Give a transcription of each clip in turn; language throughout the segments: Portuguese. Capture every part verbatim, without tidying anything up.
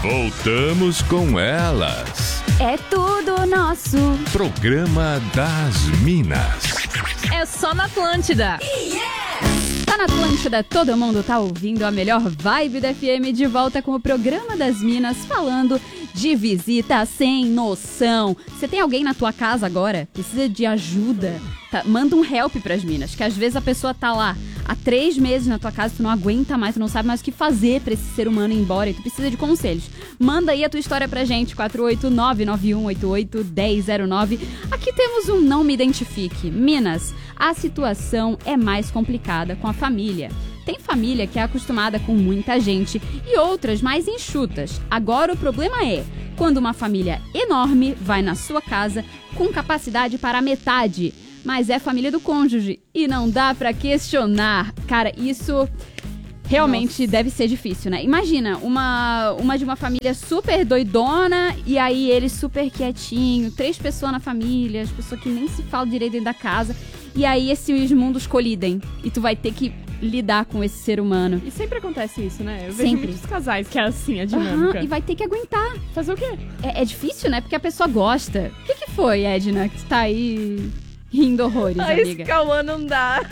Voltamos com elas. É tudo nosso. Programa das Minas. É só na Atlântida. Tá na Atlântida, todo mundo tá ouvindo a melhor vibe da F M, de volta com o Programa das Minas, falando de visita sem noção. Você tem alguém na tua casa agora? Precisa de ajuda? Tá, manda um help pras minas, que às vezes a pessoa tá lá há três meses na tua casa, tu não aguenta mais, tu não sabe mais o que fazer pra esse ser humano ir embora e tu precisa de conselhos. Manda aí a tua história pra gente, quatro oito nove nove um oito oito um zero zero nove. Aqui temos um Não Me Identifique. Minas, a situação é mais complicada com a família. Tem família que é acostumada com muita gente e outras mais enxutas. Agora o problema é quando uma família enorme vai na sua casa com capacidade para a metade, mas é família do cônjuge e não dá pra questionar. Cara, isso realmente Nossa. deve ser difícil, né? Imagina, uma, uma de uma família super doidona e aí ele super quietinho, três pessoas na família, as pessoas que nem se falam direito dentro da casa, e aí esses mundos colidem e tu vai ter que lidar com esse ser humano. E sempre acontece isso, né? Eu vejo Sempre. muitos casais que é assim, a dinâmica. Uhum, e vai ter que aguentar. Fazer o quê? É, é difícil, né? Porque a pessoa gosta. O que, que foi, Edna, que tu tá aí rindo horrores, Ai, amiga? esse Cauã não dá.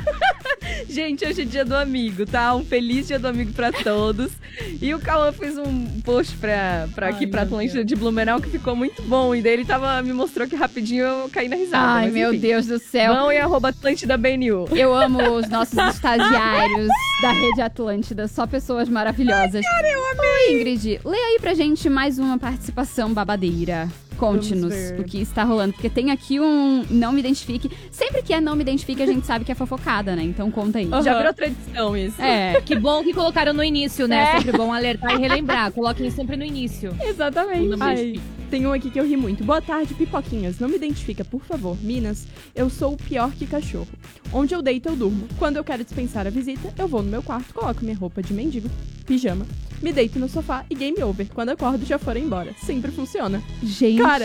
Gente, hoje é dia do amigo, tá? Um feliz dia do amigo pra todos. E o Cauã fez um post pra, pra aqui, Ai, pra meu Atlântida Deus. de Blumenau, que ficou muito bom. E daí ele tava, me mostrou que rapidinho eu caí na risada. Ai, mas meu enfim. Deus do céu. Vão em arroba Atlântida B N U. Eu amo os nossos estagiários da Rede Atlântida, só pessoas maravilhosas. Ai, cara, eu amei. Oi, Ingrid, lê aí pra gente mais uma participação babadeira. Conte-nos o que está rolando, porque tem aqui um Não Me Identifique. Sempre que é Não Me Identifique, a gente sabe que é fofocada, né? Então conta aí. Já virou tradição isso. É, Que bom que colocaram no início, né? É. Sempre bom alertar e relembrar. Coloquem sempre no início. exatamente. Ai, tem um aqui que eu ri muito. Boa tarde, pipoquinhas. Não me identifica, por favor. Minas, eu sou o pior que cachorro. Onde eu deito, eu durmo. Quando eu quero dispensar a visita, eu vou no meu quarto, coloco minha roupa de mendigo, pijama, me deito no sofá e game over. Quando acordo, já foram embora. Sempre funciona. Gente, Cara.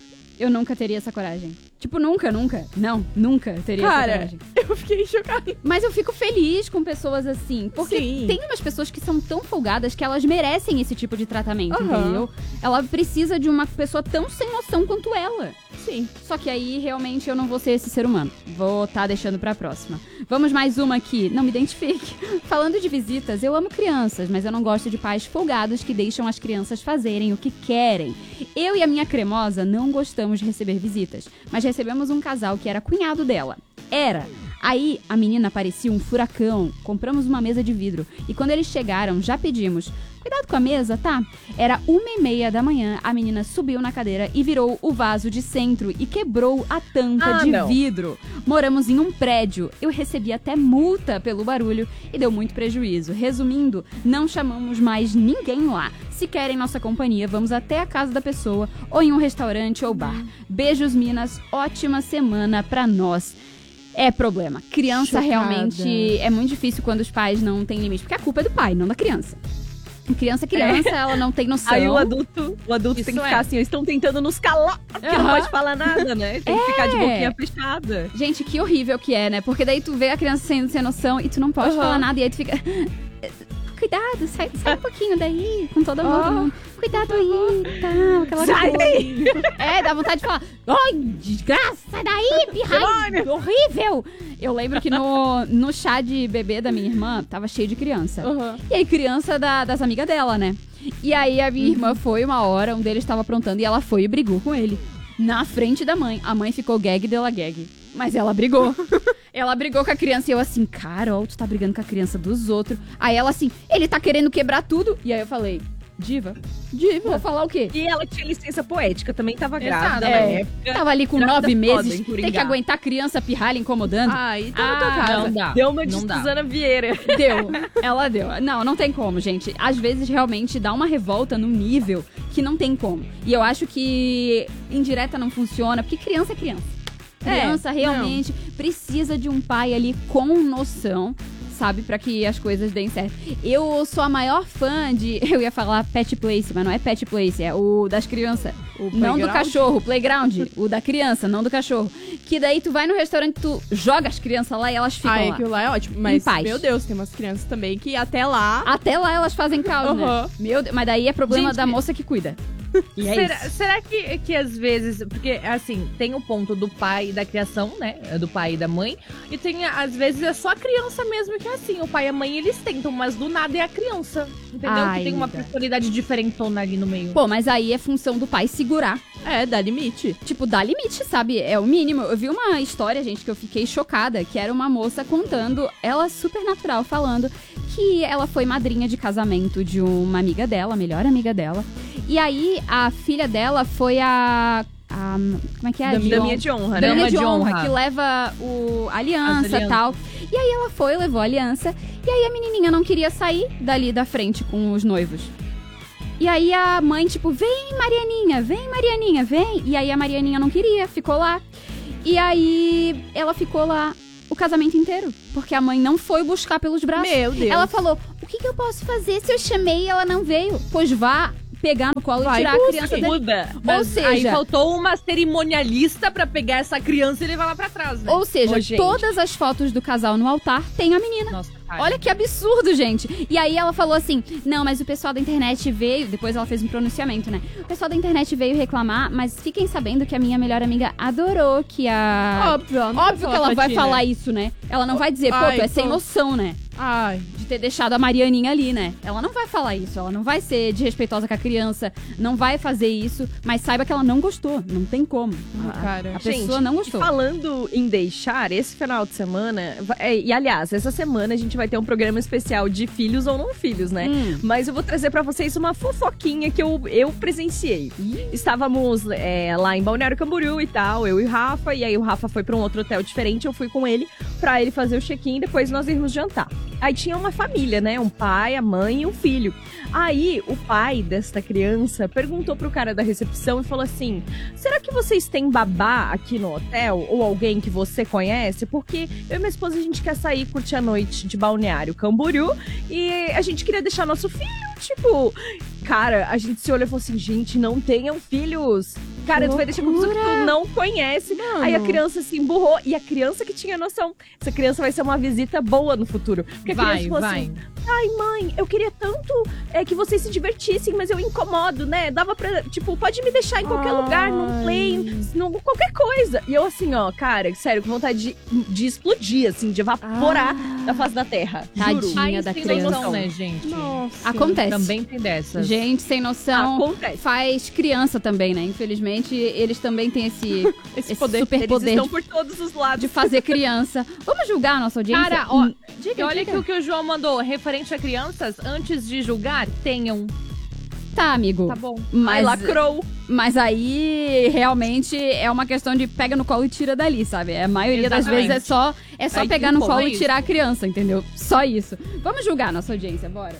eu nunca teria essa coragem. Tipo, nunca, nunca. Não, nunca teria Cara, essa coragem. eu fiquei chocada. Mas eu fico feliz com pessoas assim. Porque Sim. tem umas pessoas que são tão folgadas que elas merecem esse tipo de tratamento, Aham. entendeu? Ela precisa de uma pessoa tão sem noção quanto ela. Sim. Só que aí, realmente, eu não vou ser esse ser humano. Vou tá deixando pra próxima. Vamos mais uma aqui. Não me identifique. Falando de visitas, eu amo crianças, mas eu não gosto de pais folgados que deixam as crianças fazerem o que querem. Eu e a minha cremosa não gostamos de receber visitas, mas recebemos um casal que era cunhado dela. Era. Aí, a menina parecia um furacão. Compramos uma mesa de vidro. E quando eles chegaram, já pedimos: cuidado com a mesa, tá? Era uma e meia da manhã, a menina subiu na cadeira e virou o vaso de centro e quebrou a tampa Ah, de não. vidro. Moramos em um prédio. Eu recebi até multa pelo barulho e deu muito prejuízo. Resumindo, não chamamos mais ninguém lá. Se querem nossa companhia, vamos até a casa da pessoa ou em um restaurante ou bar. Beijos, Minas. Ótima semana pra nós. É problema. Criança Chocada. realmente é muito difícil quando os pais não têm limite, porque a culpa é do pai, não da criança. Criança é criança, ela não tem noção. Aí o adulto, o adulto Isso tem que é. ficar assim, eles estão tentando nos calar, porque não Aham. pode falar nada, né? Tem que ficar de boquinha fechada. Gente, que horrível que é, né? Porque daí tu vê a criança sendo sem noção e tu não pode Aham. falar nada. E aí tu fica... Cuidado, sai, sai um pouquinho daí, com todo mundo. Cuidado aí, tal, aquela Sai coisa. daí! É, dá vontade de falar: ai, desgraça, sai daí, pirralho, horrível. Eu lembro que no, no chá de bebê da minha irmã, tava cheio de criança. Aham. E aí, criança da- das amigas dela, né? E aí, a minha irmã foi uma hora, um deles tava aprontando e ela foi e brigou com ele. Na frente da mãe. A mãe ficou gag dela gag. Mas ela brigou. Ela brigou com a criança e eu assim: Carol, tu tá brigando com a criança dos outros. Aí ela assim: ele tá querendo quebrar tudo. E aí eu falei: diva, diva, vou falar o quê? E ela tinha licença poética, também tava Exato. grávida na É. época. Tava ali com Grávida nove foda, meses, em tem Coringá. que aguentar a criança pirralha incomodando. Ai, tá na Ah, tua casa. Não dá. Deu uma de não dá. Suzana Vieira. Deu, ela deu. Não, não tem como, gente. Às vezes realmente dá uma revolta num nível que não tem como. E eu acho que indireta não funciona, porque criança é criança. É, Criança realmente precisa de um pai ali com noção, sabe? Pra que as coisas deem certo. Eu sou a maior fã de... Eu ia falar Pet Place, mas não é Pet Place, é o das crianças. O Não do playground? cachorro, playground. O da criança, não do cachorro. Que daí tu vai no restaurante, tu joga as crianças lá e elas ficam Ah, lá. aquilo lá é ótimo. Mas, Em paz. meu Deus, tem umas crianças também que até lá... Até lá elas fazem caos, né? Uhum. Meu Deus, mas daí é problema Gente, da moça que cuida. E é será, isso. será que, que às vezes... Porque, assim, tem o ponto do pai e da criação, né? Do pai e da mãe. E tem, às vezes, é só a criança mesmo que é assim. O pai e a mãe, eles tentam, mas do nada é a criança. Entendeu? Ai, que tem uma amiga. personalidade diferentona ali no meio. Pô, mas aí é função do pai segurar. É, dá limite. Tipo, dá limite, sabe? É o mínimo. Eu vi uma história, gente, que eu fiquei chocada, que era uma moça contando, ela super natural, falando que ela foi madrinha de casamento de uma amiga dela, a melhor amiga dela. E aí, a filha dela foi a... a como é que é? Da De minha honra. de honra, né? Dama Dama de de honra, honra. que leva o, a aliança As e alianças. tal. E aí ela foi, levou a aliança. E aí a menininha não queria sair dali da frente com os noivos. E aí a mãe, tipo, vem Marianinha, vem Marianinha, vem. E aí a Marianinha não queria, ficou lá. E aí ela ficou lá o casamento inteiro. Porque a mãe não foi buscar pelos braços. Meu Deus. Ela falou, o que, que eu posso fazer se eu chamei e ela não veio? Pois vá pegar no colo Vai, e tirar a criança dali. Muda. Ou Mas aí seja, faltou uma cerimonialista pra pegar essa criança e levar lá pra trás, né? ou seja, Ô, gente. todas as fotos do casal no altar tem a menina. Nossa, cara. Olha que absurdo, gente. E aí ela falou assim, não, mas o pessoal da internet veio... Depois ela fez um pronunciamento, né? O pessoal da internet veio reclamar, mas fiquem sabendo que a minha melhor amiga adorou que a... Óbvio, ela não Óbvio vai que ela falar pra vai ti, falar né? isso, né? Ela não vai dizer, pô, Ai, tu é sem pô. noção, né? Ai, De ter deixado a Marianinha ali, né? Ela não vai falar isso, ela não vai ser desrespeitosa com a criança, não vai fazer isso, mas saiba que ela não gostou, não tem como. Ah, A- cara. A pessoa Gente, não e gostou. falando em deixar, esse final de semana... va- é, e, aliás, essa semana a gente vai ter um programa especial de filhos ou não filhos, né? Hum. Mas eu vou trazer pra vocês uma fofoquinha que eu, eu presenciei. Estávamos é, lá em Balneário Camboriú e tal, eu e o Rafa, e aí o Rafa foi pra um outro hotel diferente, eu fui com ele pra ele fazer o check-in e depois nós irmos jantar. Aí tinha uma família, né? Um pai, a mãe e um filho. Aí o pai desta criança perguntou pro cara da recepção e falou assim: será que vocês têm babá aqui no hotel? Ou alguém que você conhece? Porque eu e minha esposa a gente quer sair curtir a noite de Balneário Camboriú e a gente queria deixar nosso filho, tipo. Cara, a gente se olhou e falou assim: gente, não tenham filhos. Cara, tu vai deixar com pessoa que tu não conhece. Mano. Aí a criança se emburrou. E a criança que tinha noção. Essa criança vai ser uma visita boa no futuro. Porque a Vai, criança falou vai. assim: ai, mãe, eu queria tanto é, que vocês se divertissem, mas eu incomodo, né? Dava pra, tipo, pode me deixar em qualquer Ai. lugar, num plane, num, qualquer coisa. E eu assim, ó, cara, sério, com vontade de, de explodir, assim, de evaporar da face da terra. Juro. Tadinha Pais da sem criança. noção, né, gente? Nossa. Acontece. Também tem dessas. Gente sem noção Acontece. faz criança também, né? Infelizmente, eles também têm esse, Esse esse poder. super Eles poder estão de, por todos os lados. de fazer criança. Vamos julgar a nossa audiência? Cara, ó, Hum, diga, E olha diga. que o que o João mandou, referente a crianças, antes de julgar, tenham. Tá, amigo. Tá bom. Ai, Mas, lacrou. mas aí, realmente, é uma questão de pega no colo e tira dali, sabe? A maioria das Exatamente. vezes é só, é só Aí, pegar no pô, colo é e isso. tirar a criança, entendeu? Só isso. Vamos julgar a nossa audiência, bora.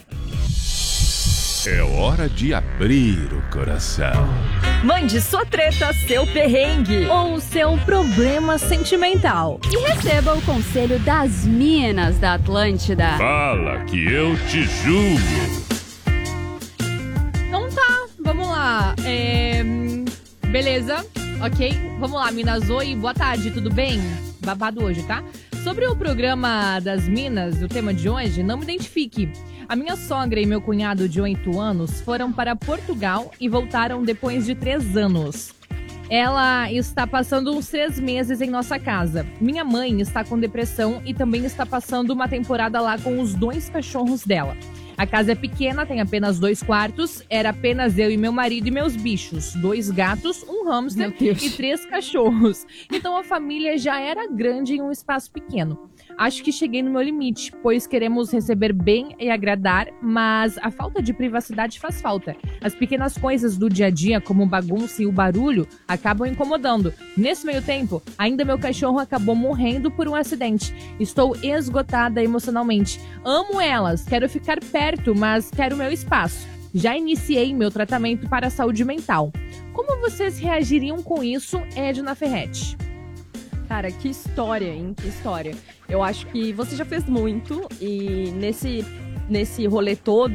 É hora de abrir o coração. Mande sua treta, seu perrengue. Ou seu problema sentimental. E receba o conselho das minas da Atlântida. Fala que eu te julgo. Então tá, vamos lá. É, hum, beleza, ok. Vamos lá, Minas. Oi, boa tarde, tudo bem? Babado hoje, tá? Sobre o programa das Minas, o tema de hoje, não me identifique. A minha sogra e meu cunhado de oito anos foram para Portugal e voltaram depois de três anos. Ela está passando uns três meses em nossa casa. Minha mãe está com depressão e também está passando uma temporada lá com os dois cachorros dela. A casa é pequena, tem apenas dois quartos. Era apenas eu e meu marido e meus bichos. Dois gatos, um hamster Meu Deus. e três cachorros. Então a família já era grande em um espaço pequeno. Acho que cheguei no meu limite, pois queremos receber bem e agradar, mas a falta de privacidade faz falta. As pequenas coisas do dia a dia, como bagunça e o barulho, acabam incomodando. Nesse meio tempo, ainda meu cachorro acabou morrendo por um acidente. Estou esgotada emocionalmente. Amo elas, quero ficar perto, mas quero meu espaço. Já iniciei meu tratamento para a saúde mental. Como vocês reagiriam com isso, Edna Ferretti? Cara, que história, hein? Que história. Eu acho que você já fez muito e nesse, nesse rolê todo,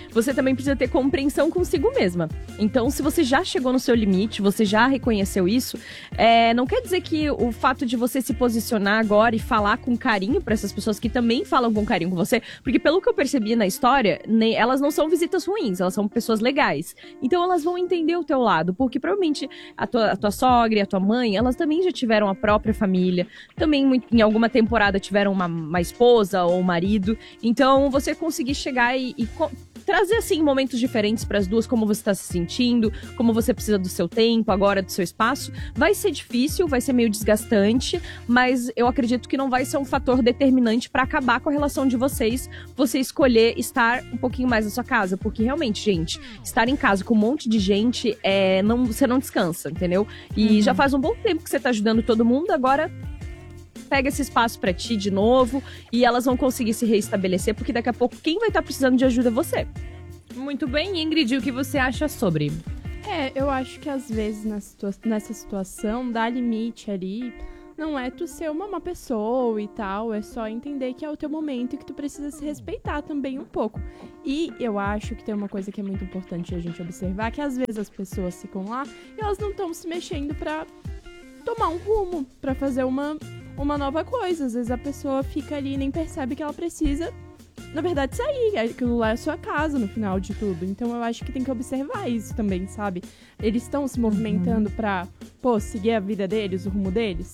você também precisa ter compreensão consigo mesma. Então, se você já chegou no seu limite, você já reconheceu isso, é, não quer dizer que o fato de você se posicionar agora e falar com carinho pra essas pessoas que também falam com carinho com você, porque pelo que eu percebi na história, nem, elas não são visitas ruins, elas são pessoas legais. Então, elas vão entender o teu lado, porque provavelmente a tua, a tua sogra e a tua mãe, elas também já tiveram a própria família, também em alguma temporada tiveram uma, uma esposa ou um marido. Então, você conseguir chegar e, e co- trazer, assim, momentos diferentes para as duas, como você está se sentindo, como você precisa do seu tempo, agora do seu espaço. Vai ser difícil, vai ser meio desgastante, mas eu acredito que não vai ser um fator determinante para acabar com a relação de vocês, você escolher estar um pouquinho mais na sua casa. Porque, realmente, gente, estar em casa com um monte de gente, é, não, você não descansa, entendeu? E uhum. já faz um bom tempo que você tá ajudando todo mundo, agora pega esse espaço pra ti de novo e elas vão conseguir se reestabelecer, porque daqui a pouco quem vai estar precisando de ajuda é você. Muito bem, Ingrid, o que você acha sobre? É, eu acho que às vezes nessa, situa- nessa situação, dá limite ali, não é tu ser uma má pessoa e tal, é só entender que é o teu momento e que tu precisa se respeitar também um pouco. E eu acho que tem uma coisa que é muito importante a gente observar, que às vezes as pessoas ficam lá e elas não estão se mexendo pra tomar um rumo, pra fazer uma, uma nova coisa. Às vezes a pessoa fica ali e nem percebe que ela precisa, na verdade, sair. Aquilo lá é a sua casa no final de tudo. Então eu acho que tem que observar isso também, sabe? Eles estão se movimentando uhum. pra, pô, seguir a vida deles, o rumo deles.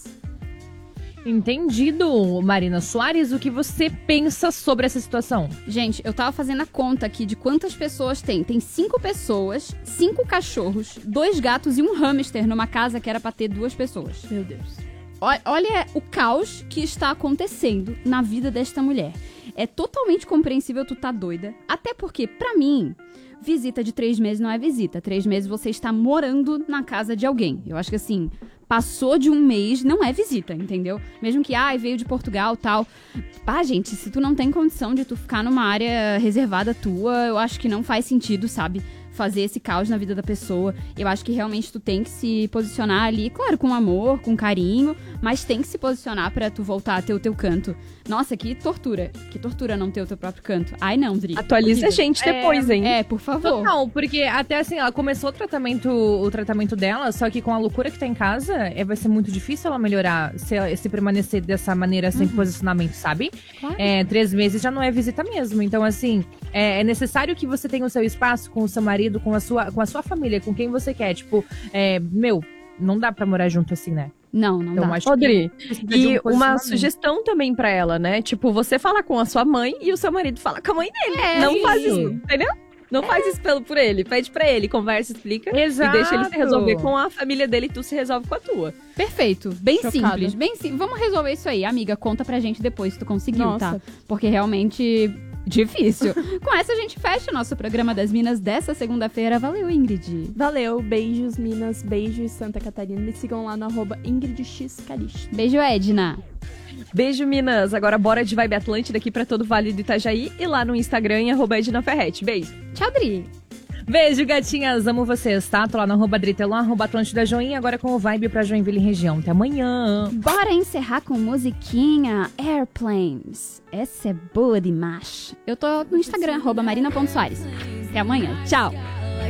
Entendido, Marina Soares, o que você pensa sobre essa situação? Gente, eu tava fazendo a conta aqui de quantas pessoas tem. Tem cinco pessoas, cinco cachorros, dois gatos e um hamster numa casa que era pra ter duas pessoas. Meu Deus. Olha, olha o caos que está acontecendo na vida desta mulher. É totalmente compreensível tu tá doida. Até porque, pra mim, visita de três meses não é visita. Três meses você está morando na casa de alguém. Eu acho que assim, passou de um mês, não é visita, entendeu? Mesmo que, ai, veio de Portugal e tal. Ah, gente, se tu não tem condição de tu ficar numa área reservada tua, eu acho que não faz sentido, sabe? Fazer esse caos na vida da pessoa. Eu acho que realmente tu tem que se posicionar ali, claro, com amor, com carinho, mas tem que se posicionar pra tu voltar a ter o teu canto. Nossa, que tortura. Que tortura não ter o teu próprio canto. Ai, não, Dri. Atualiza a gente depois, é, hein? É, por favor. Não, porque até assim, ela começou o tratamento, o tratamento dela, só que com a loucura que tá em casa, é, vai ser muito difícil ela melhorar se, ela, se permanecer dessa maneira, sem uhum. posicionamento, sabe? Claro. É, três meses já não é visita mesmo. Então, assim, é, é necessário que você tenha o seu espaço com o seu marido, com a sua, com a sua família, com quem você quer. Tipo, é, meu, não dá pra morar junto assim, né? Não, não então, dá. Acho Rodri, que e um uma sugestão também pra ela, né? Tipo, você fala com a sua mãe e o seu marido fala com a mãe dele. É, não isso. faz isso, entendeu? Não é. faz isso pelo, por ele. Pede pra ele, conversa, explica. Exato. E deixa ele se resolver com a família dele e tu se resolve com a tua. Perfeito. Bem Chocada. simples. Bem sim. Vamos resolver isso aí. Amiga, conta pra gente depois se tu conseguiu, Nossa. tá? Porque realmente... difícil. Com essa a gente fecha o nosso programa das Minas dessa segunda-feira. Valeu, Ingrid. Valeu, beijos Minas, beijos Santa Catarina. Me sigam lá no arroba Ingrid X Calixto. Beijo, Edna. Beijo, Minas. Agora bora de Vibe Atlântida aqui pra todo o Vale do Itajaí e lá no Instagram em arroba Edna Ferretti. Beijo. Tchau, Dri. Beijo, gatinhas. Amo vocês, tá? Tô lá no arroba Dritelon, arroba Atlântida Joinha, agora com o Vibe pra Joinville região. Até amanhã. Bora encerrar com musiquinha Airplanes. Essa é boa demais. Eu tô no Instagram, arroba marina ponto soares. Até amanhã. Tchau.